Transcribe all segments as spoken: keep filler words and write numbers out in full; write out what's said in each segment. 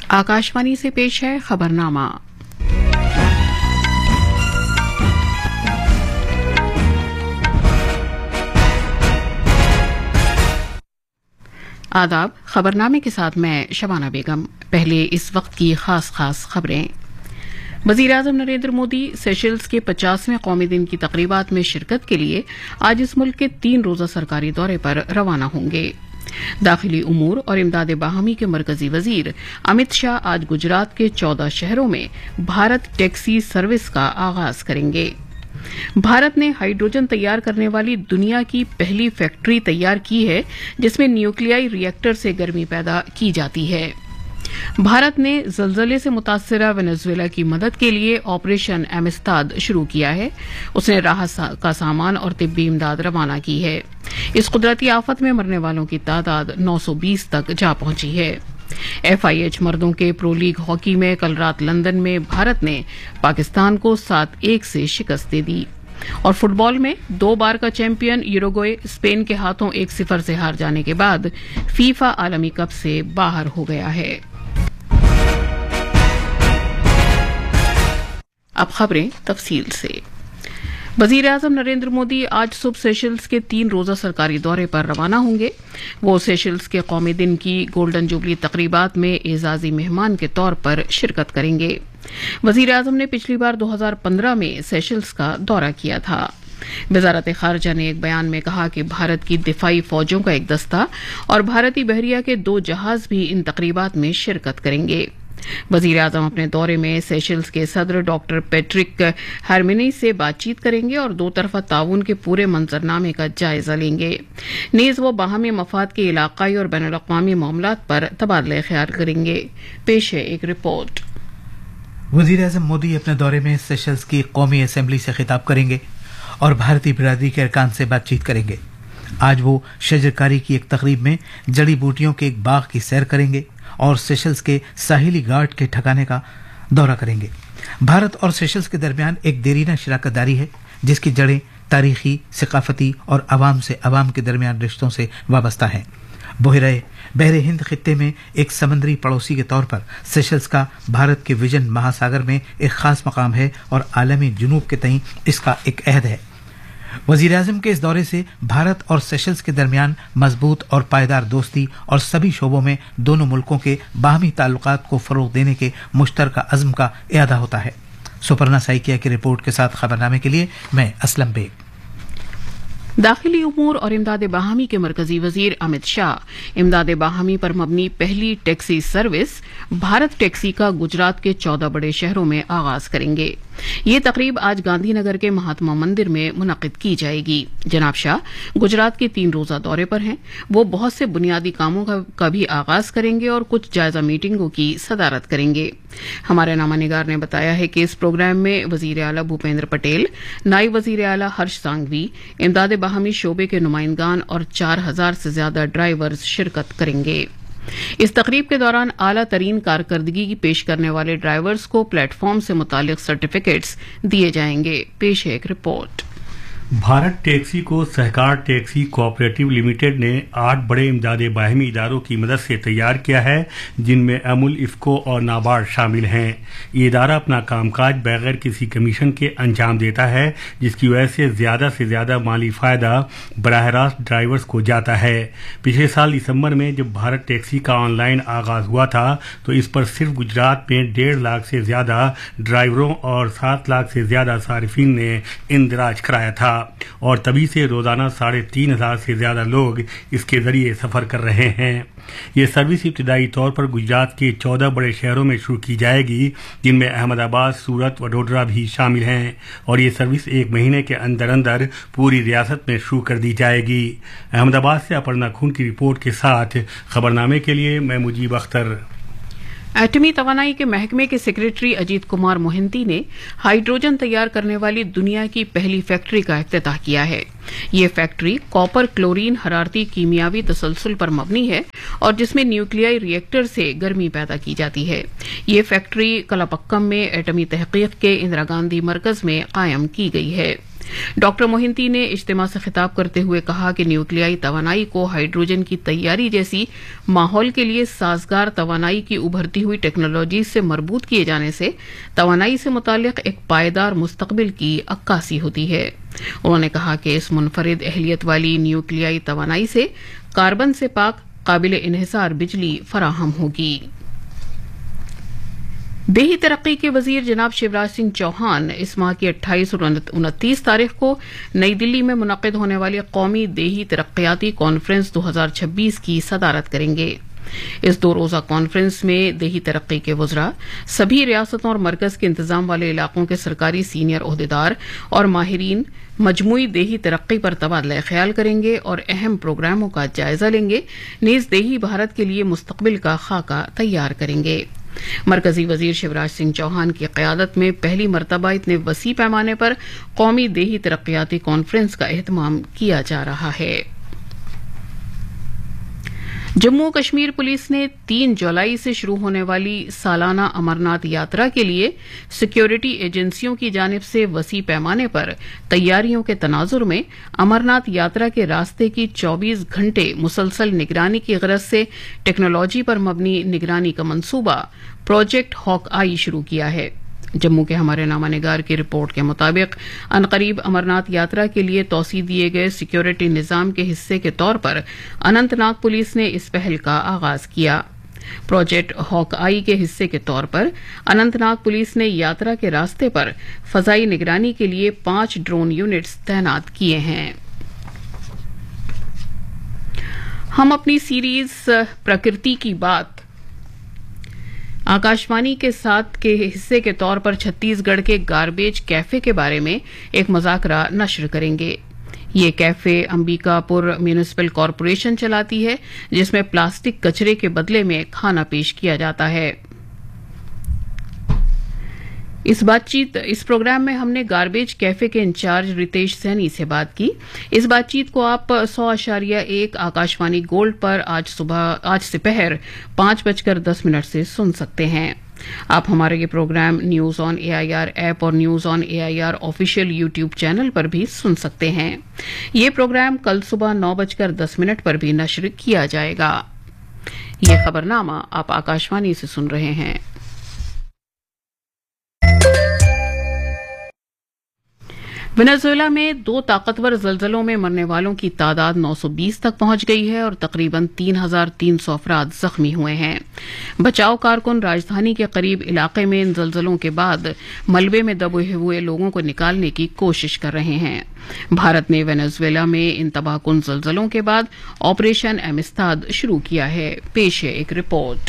आकाशवाणी से पेश है खबरनामा। आदाब, खबरनामे के साथ मैं शबाना बेगम। पहले इस वक्त की खास खास खबरें। वज़ीर-ए-आज़म नरेंद्र मोदी सेशल्स के पचासवें कौमी दिन की तकरीबात में शिरकत के लिए आज इस मुल्क के तीन रोज़ा सरकारी दौरे पर रवाना होंगे। दाखिली उमूर और इमदाद बाहमी के मरकजी वजीर अमित शाह आज गुजरात के चौदह शहरों में भारत टैक्सी सर्विस का आगाज करेंगे। भारत ने हाइड्रोजन तैयार करने वाली दुनिया की पहली फैक्ट्री तैयार की है, जिसमें न्यूक्लियाई रिएक्टर से गर्मी पैदा की जाती है। भारत ने जलजले से मुतासरा वेनेजुएला की मदद के लिए ऑपरेशन एमिस्ताद शुरू किया है। उसने राहत का सामान और तिब्बी इमदाद रवाना की है। इस कुदरती आफत में मरने वालों की तादाद नौ सौ बीस तक जा पहुंची है। एफआईएच मर्दों के प्रो लीग हॉकी में कल रात लंदन में भारत ने पाकिस्तान को सात एक से शिकस्त दे दी। और फुटबॉल में दो बार का चैंपियन यूरुग्वे स्पेन के हाथों एक सिफर से हार जाने के बाद फीफा आलमी कप से बाहर हो गया है। अब खबरें तफसील से। वज़ीर-ए-आज़म नरेंद्र मोदी आज सुबह सेशल्स के तीन रोज़ा सरकारी दौरे पर रवाना होंगे। वो सेशल्स के कौमी दिन की गोल्डन जुबली तकरीबात में एजाजी मेहमान के तौर पर शिरकत करेंगे। वज़ीर-ए-आज़म ने पिछली बार दो हज़ार पंद्रह में सेशल्स का दौरा किया था। वज़ारत ख़ारिजा ने एक बयान में कहा कि भारत की दिफाई फौजों का एक दस्ता और भारतीय बहरिया के दो जहाज भी इन तकरीबात में शिरकत करेंगे। वज़ीर आज़म अपने दौरे में सेशल्स के सदर डॉक्टर पैट्रिक हरमिनी से बातचीत करेंगे और दो तरफा ताउन के पूरे मंजरनामे का जायजा लेंगे। नीज़ वो बाहमी मफाद के इलाकाई और बैनुल अक़वामी मामलात पर तबादला ख्याल करेंगे। पेश है एक रिपोर्ट। वज़ीर आज़म मोदी अपने दौरे में सेशल्स की कौमी असेंबली से खिताब करेंगे और भारतीय बिरादरी के अरकान से बातचीत करेंगे। आज वो शजरकारी की एक तकरीब में जड़ी बूटियों के एक बाग की सैर करेंगे और सेशल्स के साहिली घाट के ठिकाने का दौरा करेंगे। भारत और सेशल्स के दरमियान एक देरीना शराकतदारी है, जिसकी जड़ें तारीखी, सकाफती और अवाम से अवाम के दरमियान रिश्तों से वाबस्ता हैं। बहरे बहरे हिंद खित्ते में एक समंदरी पड़ोसी के तौर पर सेशल्स का भारत के विजन महासागर में एक खास मकाम है और आलमी जुनूब के तईं इसका एक अहद है। वज़ीर-ए-आज़म के इस दौरे से भारत और सेशल्स के दरमियान मजबूत और पायदार दोस्ती और सभी शोबों में दोनों मुल्कों के बाहमी ताल्लुकात को फरोग देने के मुश्तरका अज़्म का इयादा होता है। सुपर्ना साइकिया की रिपोर्ट के साथ खबरनामे के लिए मैं असलम बेग। दाखिली उमूर और इमदाद बाहमी के मरकजी वजीर अमित शाह इमदाद बाहमी पर मबनी पहली टैक्सी सर्विस भारत टैक्सी का गुजरात के चौदह बड़े शहरों में आगाज करेंगे। ये तकरीब आज गांधी नगर के महात्मा मंदिर में मुनक्किद की जाएगी। जनाब शाह गुजरात के तीन रोजा दौरे पर हैं। वो बहुत से बुनियादी कामों का, का भी आगाज करेंगे और कुछ जायजा मीटिंगों की सदारत करेंगे। हमारे नामानिगार ने बताया है कि इस प्रोग्राम में वजीर आला भूपेंद्र पटेल, नायब वजीर आला हर्ष सांघवी, इमदाद बाहमी शोबे के नुमाइंदगान और चार हजार से ज्यादा ड्राइवर्स शिरकत करेंगे। इस तकरीब के दौरान आला तरीन कारकर्दगी की पेश करने वाले ड्राइवर्स को प्लेटफॉर्म से मुतालिक सर्टिफिकेट्स दिए जाएंगे। पेश है एक रिपोर्ट। भारत टैक्सी को सहकार टैक्सी कोऑपरेटिव लिमिटेड ने आठ बड़े इमदाद बाहमी इदारों की मदद से तैयार किया है, जिनमें अमूल, इफ्को और नाबार्ड शामिल हैं। ये इदारा अपना कामकाज बगैर किसी कमीशन के अंजाम देता है, जिसकी वजह से ज्यादा से ज्यादा माली फायदा बराह रास्त ड्राइवर्स को जाता है। पिछले साल दिसंबर में जब भारत टैक्सी का ऑनलाइन आगाज हुआ था तो इस पर सिर्फ गुजरात में डेढ़ लाख से ज्यादा ड्राइवरों और सात लाख से ज्यादा सारिफिन ने इंदराज कराया था और तभी से रोजाना साढ़े तीन हजार से ज्यादा लोग इसके जरिए सफर कर रहे हैं। ये सर्विस इब्तिदाई तौर पर गुजरात के चौदह बड़े शहरों में शुरू की जाएगी, जिनमें अहमदाबाद, सूरत, वडोदरा भी शामिल हैं और ये सर्विस एक महीने के अंदर अंदर पूरी रियासत में शुरू कर दी जाएगी। अहमदाबाद से अपर्णा खून की रिपोर्ट के साथ खबरनामे के लिए मैं मुजीब अख्तर। एटमी तवानाई के महकमे के सेक्रेटरी अजीत कुमार मोहिंती ने हाइड्रोजन तैयार करने वाली दुनिया की पहली फैक्ट्री का इफ्तिताह किया है। ये फैक्ट्री कॉपर क्लोरीन हरारती कीमियावी तसलसल पर मबनी है और जिसमें न्यूक्लियाई रिएक्टर से गर्मी पैदा की जाती है। ये फैक्ट्री कलापक्कम में एटमी तहकीक के इंदिरा गांधी मरकज में कायम की गई है। डॉक्टर मोहिंती ने इज्तिमा से खिताब करते हुए कहा कि न्यूक्लियाई तवानाई को हाइड्रोजन की तैयारी जैसी माहौल के लिए साजगार तवानाई की उभरती हुई टेक्नोलॉजी से मरबूत किए जाने से तवानाई से मुताल्लिक एक पायदार मुस्तकबिल की अक्कासी होती है। उन्होंने कहा कि इस मुनफरिद अहलियत वाली न्यूक्लियाई तवानाई से कार्बन से पाक काबिल इन्हिसार बिजली फराहम होगी। देही तरक्की के वजीर जनाब शिवराज सिंह चौहान इस माह की अट्ठाईस और उनतीस तारीख को नई दिल्ली में मुनक्किद होने वाली कौमी देही तरक्याती कॉन्फ्रेंस दो हजार छब्बीस की सदारत करेंगे। इस दो रोजा कॉन्फ्रेंस में देही तरक्की के वज़रा, सभी रियासतों और मरकज के इंतजाम वाले इलाकों के सरकारी सीनियर ओहदेदार और माहिरीन मजमूई देही तरक्की पर तबादला ख्याल करेंगे और अहम प्रोग्रामों का जायजा लेंगे, नीज देही भारत के लिए मुस्तकबिल का खाका तैयार करेंगे। मरकजी वजीर शिवराज सिंह चौहान की क़यादत में पहली मरतबा इतने वसी पैमाने पर कौमी देही तरक्याती कॉन्फ्रेंस का एहतमाम किया जा रहा है। जम्मू कश्मीर पुलिस ने तीन जुलाई से शुरू होने वाली सालाना अमरनाथ यात्रा के लिए सिक्योरिटी एजेंसियों की जानिब से वसी पैमाने पर तैयारियों के तनाजुर में अमरनाथ यात्रा के रास्ते की चौबीस घंटे मुसलसल निगरानी की गरज से टेक्नोलॉजी पर मबनी निगरानी का मंसूबा प्रोजेक्ट हॉक आई शुरू किया है। जम्मू के हमारे नामानिगार की रिपोर्ट के मुताबिक अनकरीब अमरनाथ यात्रा के लिए तौसी दिए गए सिक्योरिटी निजाम के हिस्से के तौर पर अनंतनाग पुलिस ने इस पहल का आगाज किया। प्रोजेक्ट हॉक आई के हिस्से के तौर पर अनंतनाग पुलिस ने यात्रा के रास्ते पर फजाई निगरानी के लिए पांच ड्रोन यूनिट्स तैनात किए हैं। हम अपनी सीरीज प्रकृति की बात आकाशवाणी के साथ के हिस्से के तौर पर छत्तीसगढ़ के गार्बेज कैफे के बारे में एक मुज़ाकरा नश्र करेंगे। ये कैफे अंबिकापुर म्यूनिसिपल कॉरपोरेशन चलाती है, जिसमें प्लास्टिक कचरे के बदले में खाना पेश किया जाता है। इस बातचीत इस प्रोग्राम में हमने गार्बेज कैफे के इंचार्ज रितेश सैनी से बात की। इस बातचीत को आप सौ आशारिया एक आकाशवाणी गोल्ड पर आज सुबह आज दोपहर पांच बजकर दस मिनट से सुन सकते हैं। आप हमारे ये programme news on AIR app और news on AIR official YouTube channel पर भी सुन सकते हैं। ये प्रोग्राम कल सुबह नौ बजकर दस मिनट पर भी नश्र किया जाएगा। ये खबरनामा आप आकाशवाणी से सुन रहे हैं। वेनेजुएला में दो ताकतवर जलजलों में मरने वालों की तादाद नौ सौ बीस तक पहुंच गई है और तकरीबन तीन हजार तीन सौ अफराद जख्मी हुए हैं। बचाव कारकुन राजधानी के करीब इलाके में इन जलजलों के बाद मलबे में दबे हुए लोगों को निकालने की कोशिश कर रहे हैं। भारत ने वेनेजुएला में इन तबाहकुन जलजलों के बाद ऑपरेशन एमिस्ताद शुरू किया है। पेश है एक रिपोर्ट।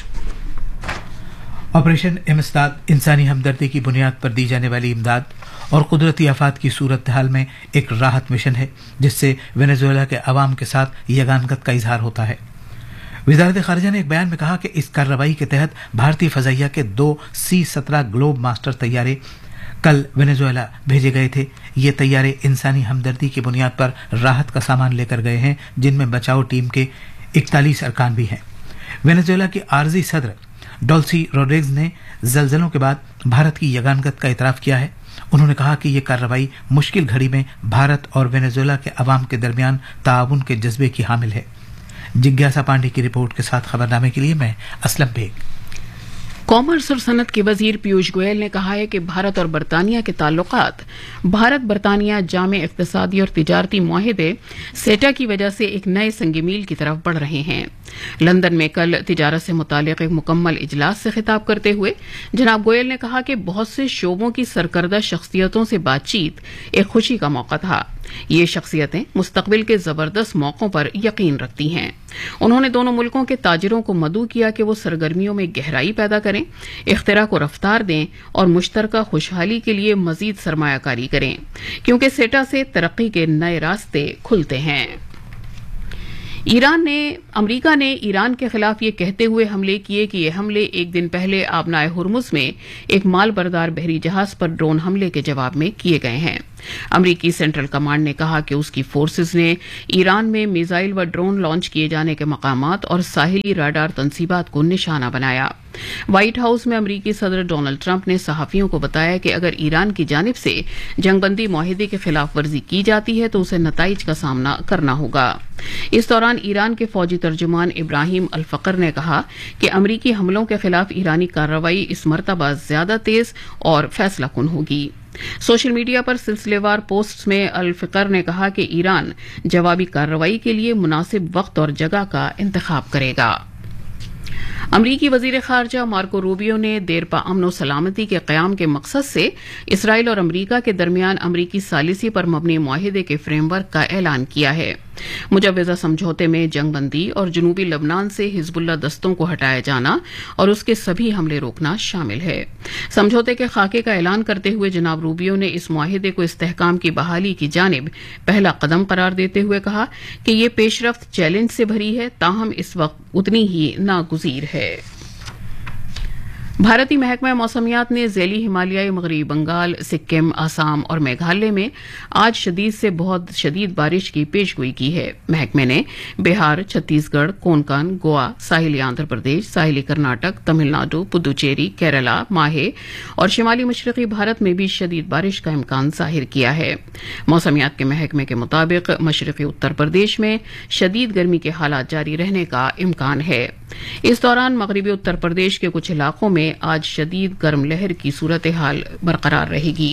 ऑपरेशन एमिस्ताद इंसानी हमदर्दी की बुनियाद पर दी जाने वाली इमदाद और कुदरती आफात की सूरत हाल में एक राहत मिशन है, जिससे वेनेजुएला के अवाम के साथ यगानगत का इजहार होता है। वजारत खारजा ने एक बयान में कहा कि इस कार्रवाई के तहत भारतीय फजाइया के दो सी सत्रह ग्लोब मास्टर तैयारे कल वेनेजुएला भेजे गए थे। ये तैयारे इंसानी हमदर्दी की बुनियाद पर राहत का सामान लेकर गए हैं, जिनमें बचाव टीम के इकतालीस अरकान भी हैं। वेनेजुएला की आर्जी सदर डोल्सी रोड्रिग्स ने जलजलों के बाद भारत की यगानगत का इतराफ किया है। उन्होंने कहा कि यह कार्रवाई मुश्किल घड़ी में भारत और वेनेजुएला के अवाम के दरमियान ताउन के जज्बे की हामिल है। जिज्ञासा पांडे की रिपोर्ट के साथ खबरनामे के लिए मैं असलम बेग। कॉमर्स और सनत के वजीर पीयूष गोयल ने कहा है कि भारत और बरतानिया के ताल्लुकात भारत बरतानिया जामे इक्तिसादी और तिजारती मुआहिदे सेटा की वजह से एक नए संग मील की तरफ बढ़ रहे हैं। लंदन में कल तिजारत से मुतालिक एक मुकम्मल इजलास से खिताब करते हुए जनाब गोयल ने कहा कि बहुत से शोबों की सरकर्दा शख्सियतों से बातचीत एक खुशी का मौका था। ये शख्सियतें मुस्तकबिल के जबरदस्त मौकों पर यकीन रखती हैं। उन्होंने दोनों मुल्कों के ताजिरों को मदऊ किया कि वो सरगर्मियों में गहराई पैदा करें, इख्तिरा को रफ्तार दें और मुश्तरका खुशहाली के लिए मजीद सरमायाकारी करें, क्योंकि सेटा से तरक्की के नए रास्ते खुलते हैं। ईरान ने अमरीका ने ईरान के खिलाफ ये कहते हुए हमले किए कि ये हमले एक दिन पहले आबनाए हुर्मुज में एक माल बरदार बहरी जहाज पर ड्रोन हमले के जवाब में किए गए हैं। امریکی سینٹرل کمانڈ نے کہا کہ اس کی فورسز نے ایران میں میزائل و ڈرون لانچ کیے جانے کے مقامات اور ساحلی راڈار تنصیبات کو نشانہ بنایا۔ وائٹ ہاؤس میں امریکی صدر ڈونلڈ ٹرمپ نے صحافیوں کو بتایا کہ اگر ایران کی جانب سے جنگ بندی معاہدے کی خلاف ورزی کی جاتی ہے تو اسے نتائج کا سامنا کرنا ہوگا۔ اس دوران ایران کے فوجی ترجمان ابراہیم الفقر نے کہا کہ امریکی حملوں کے خلاف ایرانی کارروائی اس مرتبہ زیادہ تیز اور فیصلہ کن ہوگی۔ سوشل میڈیا پر سلسلے وار پوسٹس میں الفقر نے کہا کہ ایران جوابی کارروائی کے لیے مناسب وقت اور جگہ کا انتخاب کرے گا۔ امریکی وزیر خارجہ مارکو روبیو نے دیرپا امن و سلامتی کے قیام کے مقصد سے اسرائیل اور امریکہ کے درمیان امریکی ثالثی پر مبنی معاہدے کے فریم ورک کا اعلان کیا ہے۔ مجوزہ سمجھوتے میں جنگ بندی اور جنوبی لبنان سے حزب اللہ دستوں کو ہٹایا جانا اور اس کے سبھی حملے روکنا شامل ہے۔ سمجھوتے کے خاکے کا اعلان کرتے ہوئے جناب روبیو نے اس معاہدے کو استحکام کی بحالی کی جانب پہلا قدم قرار دیتے ہوئے کہا کہ یہ پیش رفت چیلنج سے بھری ہے، تاہم اس وقت اتنی ہی ناگزیر ہے۔ بھارتی محکمہ موسمیات نے ذیلی ہمالیائی مغربی بنگال، سکم، آسام اور میگھالیہ میں آج شدید سے بہت شدید بارش کی پیشگوئی کی ہے۔ محکمے نے بہار، چھتیس گڑھ، کونکن، گوا، ساحلی آندھر پردیش، ساحلی کرناٹک، تمل ناڈو، پدوچیری، کیرلا، ماہے اور شمالی مشرقی بھارت میں بھی شدید بارش کا امکان ظاہر کیا ہے۔ موسمیات کے محکمے کے مطابق مشرقی اتر پردیش میں شدید گرمی کے حالات جاری رہنے کا امکان ہے۔ اس دوران مغربی اتر پردیش کے کچھ علاقوں میں آج شدید گرم لہر کی صورتحال برقرار رہے گی۔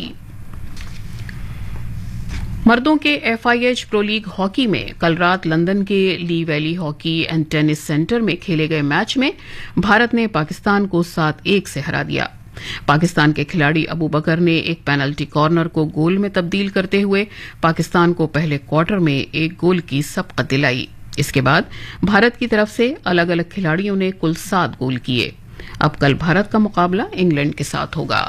مردوں کے F I H pro league hockey میں کل رات لندن کے لی valley hockey and tense centre میں کھیلے گئے میچ میں بھارت نے پاکستان کو سات ایک سے ہرا دیا۔ پاکستان کے کھلاڑی ابو بکر نے ایک پینلٹی کارنر کو گول میں تبدیل کرتے ہوئے پاکستان کو پہلے کوارٹر میں ایک گول کی سبقت دلائی۔ اس کے بعد بھارت کی طرف سے الگ الگ کھلاڑیوں نے کل سات گول کیے۔ اب کل بھارت کا مقابلہ انگلینڈ کے ساتھ ہوگا۔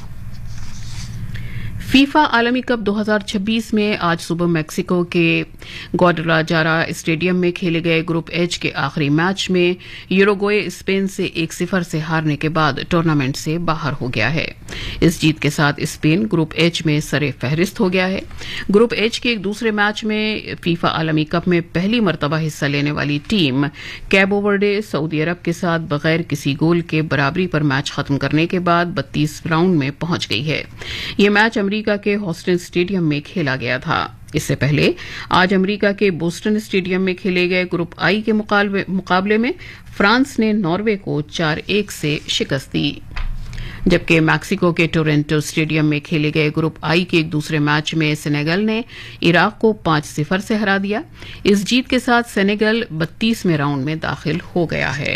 فیفا عالمی کپ دو ہزار چھبیس میں آج صبح میکسیکو کے گواڈالاجارا اسٹیڈیم میں کھیلے گئے گروپ ایچ کے آخری میچ میں یوروگوئے اسپین سے ایک صفر سے ہارنے کے بعد ٹورنامنٹ سے باہر ہو گیا ہے۔ اس جیت کے ساتھ اسپین گروپ ایچ میں سر فہرست ہو گیا ہے۔ گروپ ایچ کے ایک دوسرے میچ میں فیفا عالمی کپ میں پہلی مرتبہ حصہ لینے والی ٹیم کیبو ورڈے سعودی عرب کے ساتھ بغیر کسی گول کے برابری پر میچ ختم کرنے کے بعد بتیس راؤنڈ میں پہنچ گئی ہے۔ یہ میچ امریکہ کے ہاسٹن اسٹیڈیم میں کھیلا گیا تھا۔ اس سے پہلے آج امریکہ کے بوسٹن اسٹیڈیم میں کھیلے گئے گروپ آئی کے مقابلے میں فرانس نے ناروے کو چار ایک سے شکست دی، جبکہ میکسیکو کے ٹورنٹو اسٹیڈیم میں کھیلے گئے گروپ آئی کے ایک دوسرے میچ میں سینیگل نے عراق کو پانچ صفر سے ہرا دیا۔ اس جیت کے ساتھ سینیگل بتیسویں راؤنڈ میں داخل ہو گیا ہے۔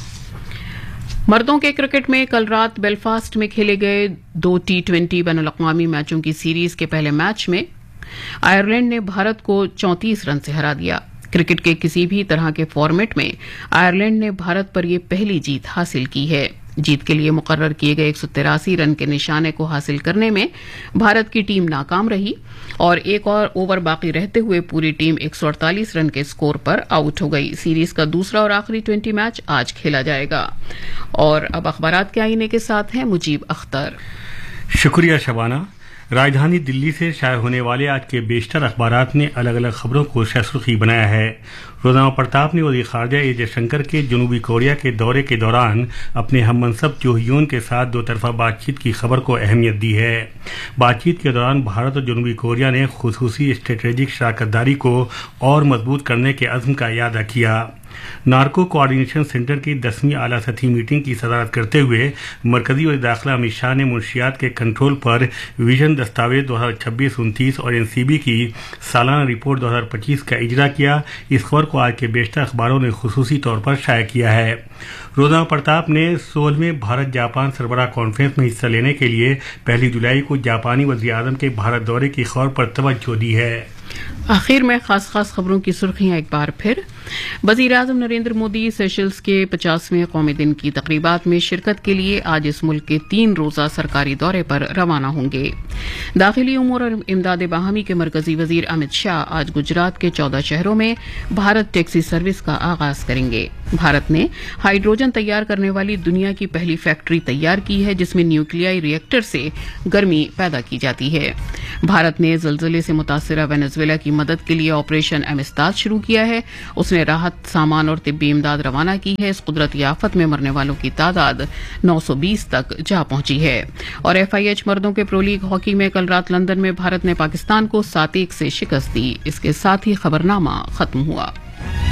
مردوں کے کرکٹ میں کل رات بیلفاسٹ میں کھیلے گئے دو ٹی ٹوینٹی بین الاقوامی میچوں کی سیریز کے پہلے میچ میں آئرلینڈ نے بھارت کو چونتیس رن سے ہرا دیا۔ کرکٹ کے کسی بھی طرح کے فارمیٹ میں آئرلینڈ نے بھارت پر یہ پہلی جیت حاصل کی ہے۔ جیت کے لیے مقرر کیے گئے ایک سو تراسی رن کے نشانے کو حاصل کرنے میں بھارت کی ٹیم ناکام رہی اور ایک اور اوور باقی رہتے ہوئے پوری ٹیم ایک سو اڑتالیس رن کے سکور پر آؤٹ ہو گئی۔ سیریز کا دوسرا اور آخری ٹوینٹی میچ آج کھیلا جائے گا۔ اور اب اخبارات کے آئینے کے ساتھ ہیں مجیب اختر۔ شکریہ شبانہ۔ راجدھانی دلی سے شائع ہونے والے آج کے بیشتر اخبارات نے الگ الگ خبروں کو سرخی بنایا ہے۔ روزنامہ پرتاپ نے وزیر خارجہ اے جے شنکر کے جنوبی کوریا کے دورے کے دوران اپنے ہم منصب چو ہیون کے ساتھ دو طرفہ بات چیت کی خبر کو اہمیت دی ہے۔ بات چیت کے دوران بھارت اور جنوبی کوریا نے خصوصی اسٹریٹجک شراکت داری کو اور مضبوط کرنے کے عزم کا اعادہ کیا۔ نارکو کوآرڈینیشن سینٹر کی دسویں اعلیٰ سطحی میٹنگ کی صدارت کرتے ہوئے مرکزی وزیر داخلہ امت شاہ نے منشیات کے کنٹرول پر ویژن دستاویز دو ہزار چھبیس انتیس اور این سی بی کی سالانہ رپورٹ دو ہزار پچیس کا اجرا کیا۔ اس خبر کو آج کے بیشتر اخباروں نے خصوصی طور پر شائع کیا ہے۔ روزنامہ پرتاپ نے سولہویں بھارت جاپان سربراہ کانفرنس میں حصہ لینے کے لیے پہلی جولائی کو جاپانی وزیر اعظم کے بھارت دورے کی خبر پر توجہ دی ہے۔ آخر میں خاص خاص خبروں کی سرخیاں ایک بار پھر۔ وزیر اعظم نریندر مودی سیشلز کے پچاسویں قومی دن کی تقریبات میں شرکت کے لیے آج اس ملک کے تین روزہ سرکاری دورے پر روانہ ہوں گے۔ داخلی امور اور امداد باہمی کے مرکزی وزیر امت شاہ آج گجرات کے چودہ شہروں میں بھارت ٹیکسی سروس کا آغاز کریں گے۔ भारत ने हाइड्रोजन तैयार करने वाली दुनिया की पहली फैक्ट्री तैयार की है जिसमें न्यूक्लियाई रिएक्टर से गर्मी पैदा की जाती है। भारत ने ज़लज़ले से मुतासिरा वेनेजुएला की मदद के लिए ऑपरेशन एमिस्ताद शुरू किया है। उसने राहत सामान और तिब्बी इमदाद रवाना की है। इस कुदरती आफत में मरने वालों की तादाद नौ सौ बीस तक जा पहुंची है। और एफआईएच मर्दों के प्रो लीग हॉकी में कल रात लंदन में भारत ने पाकिस्तान को सात एक से शिकस्त दी। इसके साथ ही खबरनामा खत्म हुआ।